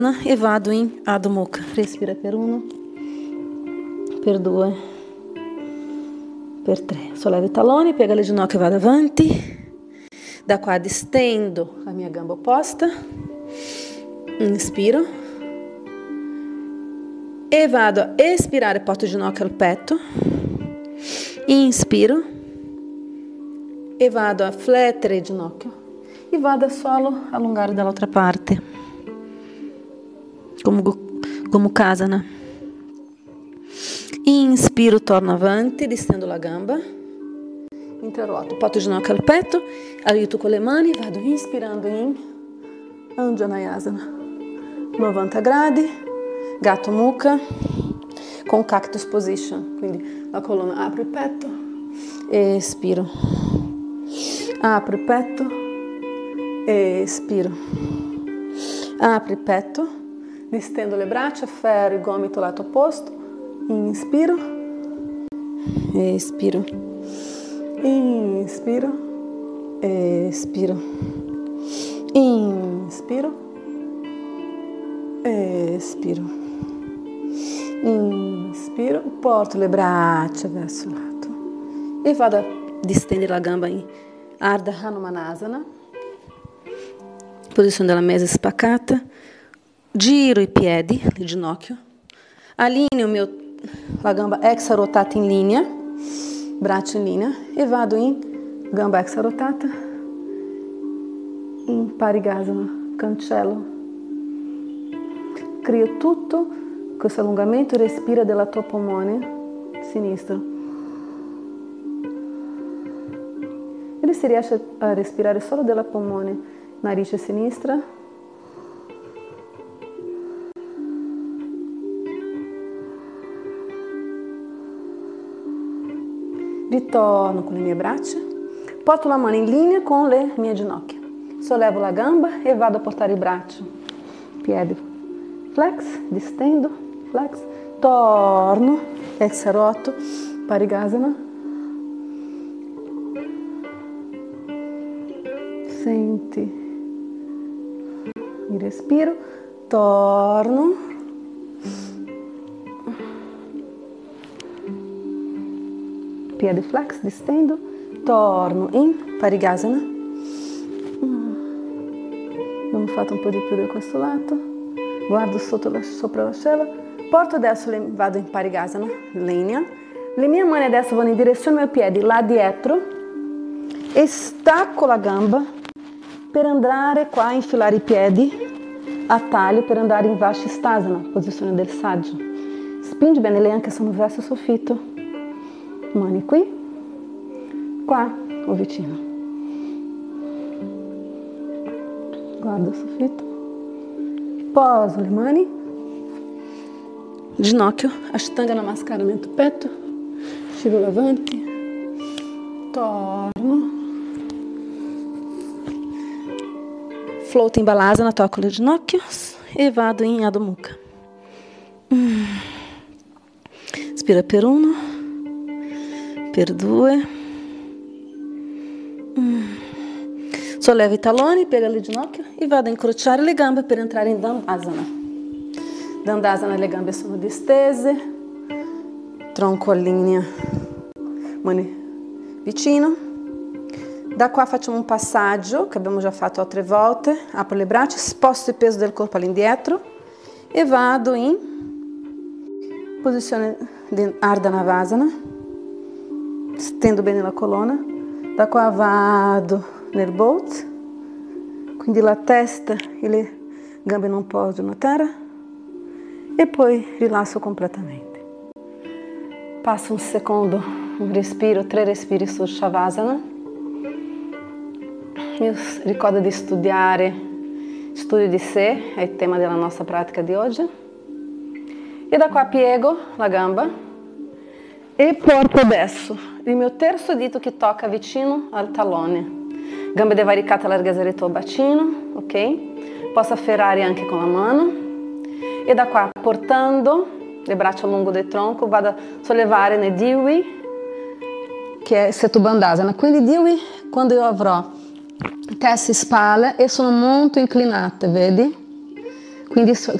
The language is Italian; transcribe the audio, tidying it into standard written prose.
e vado in Adho Mukha. Respira per 1, per 2, per 3. Solleva i taloni, piega le ginocchia e vado avanti. Da qua distendo la mia gamba opposta. Inspiro. E vado a espirare, porto il ginocchio al petto. Inspiro. E vado a flettere il ginocchio. E vado solo a allungare dall'altra parte. Come Gomukhasana. Inspiro, torno avanti, distendo la gamba. Interroto, porto il ginocchio al petto, aiuto con le mani, vado inspirando in Anjaneyasana. 90 gradi, gatto mukha, con cactus position. Quindi la colonna apre il petto, espiro. Apro il petto, espiro. Apro il petto, distendo le braccia, ferro il gomito lato opposto, inspiro, espiro, inspiro, espiro, inspiro, espiro, inspiro, porto le braccia verso il lato e vado a distendere la gamba in Ardha Hanumanasana, posizione della mesa spaccata. Giro i piedi, il ginocchio, allineo la gamba extra rotata in linea, braccio in linea e vado in gamba extra rotata, in Parigasana, cancello. Crio tutto questo allungamento e respira della tua polmone sinistro. Vedi se riesci a respirare solo della polmone, narice sinistra. Ritorno con le mie braccia, porto la mano in linea con le mie ginocchia, sollevo la gamba e vado a portare il braccio, piedi, flex, distendo, flex, torno, exaroto, Parigasana, senti il respiro, torno, piede flex, distendo, torno in Parigasana. Abbiamo fatto un po' di più di questo lato. Guardo sopra l'ascella. Porto adesso, vado in Parigasana, linea. Le mie mani adesso vanno in direzione ai miei piedi, là dietro. E stacco la gamba per andare qua a infilare i piedi a taglio per andare in Vashisthasana, posizione del saggio. Spingi bene le anche sono verso il soffitto. Mani qui, qua o vicino. Guardo il soffitto. Poso le mani. Ginocchio, Ashtanga Namaskara, mento petto. Scivolo avanti. Torno. Floating Balasana, tocco le ginocchia e vado in Adho Mukha. Inspira per 1. Per 2, sollevo i taloni, piega le ginocchia e vado a incrociare le gambe per entrare in Dandasana. Dandasana, le gambe sono distese, tronco allinea, mani vicino. Da qua facciamo un passaggio che abbiamo già fatto altre volte, apro le braccia, sposto il peso del corpo all'indietro e vado in posizione di Ardha Navasana. Stendo bene la colonna, da qua vado nel boat, quindi la testa e le gambe non poggiano a terra e poi rilasso completamente. Passo un secondo, un respiro, 3 respiri su Shavasana. Io ricordo di studiare studio di sé, è il tema della nostra pratica di oggi. E da qua piego la gamba. E porto adesso il mio terzo dito che tocca vicino al talone. Gambe devaricate, larghezza del tuo bacino, ok? Posso afferrare anche con la mano. E da qua, portando le braccia a lungo del tronco, vado a sollevare nel Divi, che è Setu Bandhasana. Quindi Divi, quando io avrò testa e spalle e sono molto inclinate, vedi? Quindi